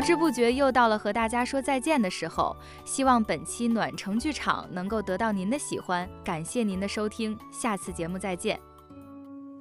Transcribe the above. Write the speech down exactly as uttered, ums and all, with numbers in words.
知不觉又到了和大家说再见的时候，希望本期暖城剧场能够得到您的喜欢，感谢您的收听，下次节目再见。